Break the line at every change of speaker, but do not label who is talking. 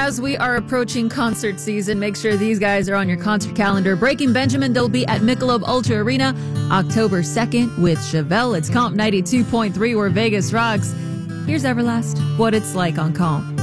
as we are approaching concert season, make sure these guys are on your concert calendar. Breaking Benjamin, they'll be at Michelob Ultra Arena October 2nd with Chevelle. It's Comp 92.3 where Vegas rocks. Here's Everlast, What It's Like on Comp.